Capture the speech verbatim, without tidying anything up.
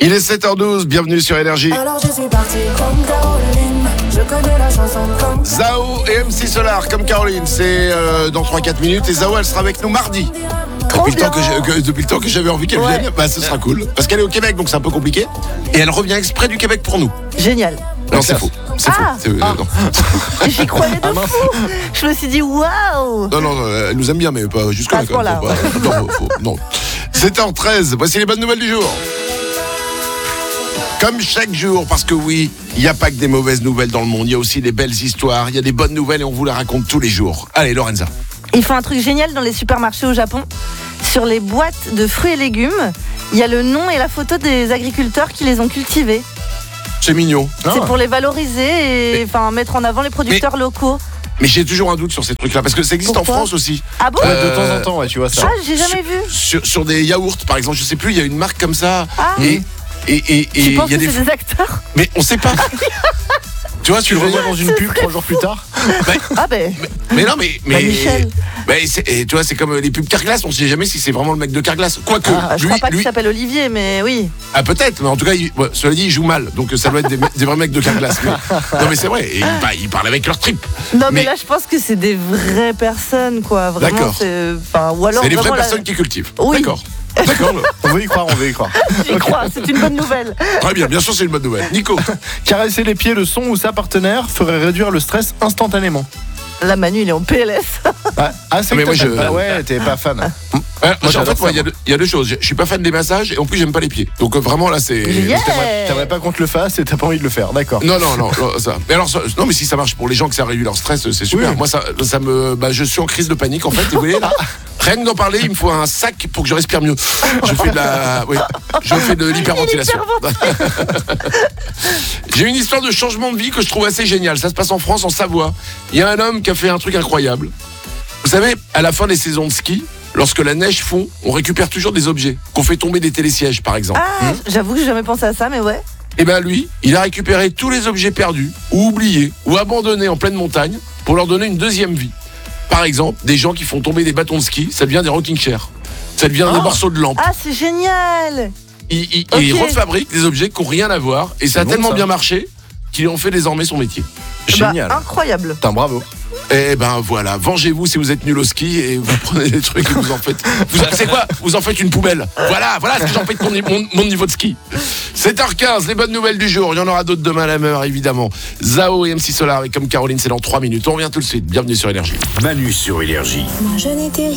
Il est sept heures douze, bienvenue sur Énergie. Alors je suis parti comme Caroline, je connais la chanson comme Zao et M C Solar comme Caroline, c'est euh, dans trois à quatre minutes et Zao elle sera avec nous mardi. Depuis le, temps que j'ai, que, depuis le temps que j'avais envie qu'elle Ouais. vienne, bah ce sera cool. Parce qu'elle est au Québec donc c'est un peu compliqué. Et elle revient exprès du Québec pour nous. Génial. Non c'est faux, c'est Ah. faux. C'est, euh, non. J'y croyais de fou. Je me suis dit waouh. non, non, euh, elle nous aime bien mais pas jusqu'à À là ce quand même. point-là, Faut pas- non, faut- non. sept heures treize, voici les bonnes nouvelles du jour. Comme chaque jour, parce que oui, il n'y a pas que des mauvaises nouvelles dans le monde, il y a aussi des belles histoires, il y a des bonnes nouvelles et on vous les raconte tous les jours. Allez Lorenza. Ils font un truc génial dans les supermarchés au Japon. Sur les boîtes de fruits et légumes, il y a le nom et la photo des agriculteurs qui les ont cultivés. C'est mignon. C'est pour les valoriser et enfin mettre en avant les producteurs locaux. Mais j'ai toujours un doute sur ces trucs-là, parce que ça existe Pourquoi en France aussi. Ah bon? Ouais, de Euh, temps en temps, ouais, tu vois ça. Ah, j'ai jamais vu. Sur, sur des yaourts, par exemple, je sais plus, il y a une marque comme ça. Ah. Et et et et Tu il penses y a que des. c'est des acteurs? Mais on sait pas. Tu vois, tu Tu le le revois vois dans une pub trois jours plus tard. Ah ben. Mais non, mais mais. Bah, Michel. Mais c'est, et tu vois, c'est comme les pubs Carglass. On sait jamais si c'est vraiment le mec de Carglass. Quoique, Ah, je lui, crois pas lui, qu'il s'appelle Olivier, mais oui. ah peut-être, mais en tout cas, il, ouais, cela dit, il joue mal. Donc ça doit être des, des vrais mecs de Carglass. Mais, non, mais c'est vrai. Et, bah, ils parlent avec leur trip. Non, mais, Mais- là, je pense que c'est des vraies personnes, quoi. Vraiment, D'accord. c'est. Enfin, ou alors. C'est les vraies vraiment, la- personnes qui cultivent. Oui. D'accord. D'accord. On veut y croire, on veut y croire. J'y crois, c'est une bonne nouvelle. Très bien. Bien sûr, c'est une bonne nouvelle. Nico. Caresser les pieds de son ou sa partenaire ferait réduire le stress instantanément. Là, Manu, il est en P L S. Ah, ah, c'est Mais que moi, toi, je- t'aimes pas. Ouais, t'es pas fan. Ouais, Moi, en j'adore fait, moi, ça, il y, a deux- il y a deux choses. Je, je suis pas fan des massages et en plus, j'aime pas les pieds. Donc euh, vraiment là, c'est. Yeah. T'aimerais, t'aimerais pas qu'on te le fasse et t'as pas envie de le faire, d'accord. Non, non, non, non, ça. Mais alors, ça- non, mais si ça marche pour les gens que ça réduit leur stress, c'est super. Oui. Moi, ça, ça me, bah, je suis en crise de panique en fait. Et vous voyez là, rien que d'en parler, il me faut un sac pour que je respire mieux. Je fais de la, oui, je fais de l'hyperventilation. J'ai une histoire de changement de vie que je trouve assez géniale. Ça se passe en France, en Savoie. Il y a un homme qui a fait un truc incroyable. Vous savez, à la fin des saisons de ski, lorsque la neige fond, on récupère toujours des objets qu'on fait tomber des télésièges, par exemple. Ah, j'avoue que j'ai jamais pensé à ça, mais ouais. Et ben lui, il a récupéré tous les objets perdus, ou oubliés, ou abandonnés en pleine montagne pour leur donner une deuxième vie. Par exemple, des gens qui font tomber des bâtons de ski, ça devient des rocking chairs. Ça devient des Oh. morceaux de lampe. Ah, c'est génial. Il, il- Ok. il refabrique des objets qui n'ont rien à voir. Et ça a bon, tellement ça. bien marché qu'il en fait désormais son métier. Génial. Bah, incroyable. Putain, bravo. Et ben voilà, vengez-vous si vous êtes nul au ski et vous prenez des trucs et vous en faites. Vous c'est quoi? Vous en faites une poubelle. Voilà, voilà ce que j'en fais de mon, mon- mon niveau de ski. sept heures quinze, les bonnes nouvelles du jour. Il y en aura d'autres demain à la même heure, évidemment. Zao et M C Solar, et comme Caroline, c'est dans trois minutes. On revient tout de suite. Bienvenue sur Énergie. Manu sur Énergie. moi je n'étais